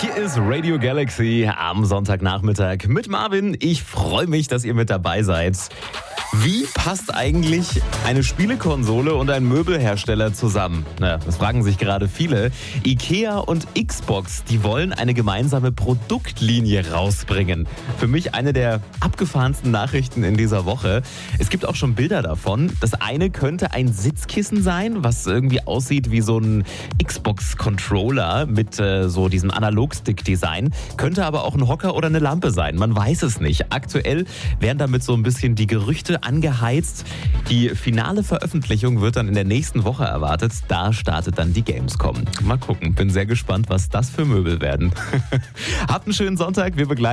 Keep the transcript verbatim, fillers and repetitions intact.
Hier ist Radio Galaxy am Sonntagnachmittag mit Marvin. Ich freue mich, dass ihr mit dabei seid. Wie passt eigentlich eine Spielekonsole und ein Möbelhersteller zusammen? Na, das fragen sich gerade viele. IKEA und Xbox, die wollen eine gemeinsame Produktlinie rausbringen. Für mich eine der abgefahrensten Nachrichten in dieser Woche. Es gibt auch schon Bilder davon. Das eine könnte ein Sitzkissen sein, was irgendwie aussieht wie so ein Xbox-Controller mit äh, so diesem Analogstick-Design. Könnte aber auch ein Hocker oder eine Lampe sein. Man weiß es nicht. Aktuell werden damit so ein bisschen die Gerüchte angeheizt. Die finale Veröffentlichung wird dann in der nächsten Woche erwartet. Da startet dann die Gamescom. Mal gucken. Bin sehr gespannt, was das für Möbel werden. Habt einen schönen Sonntag. Wir begleiten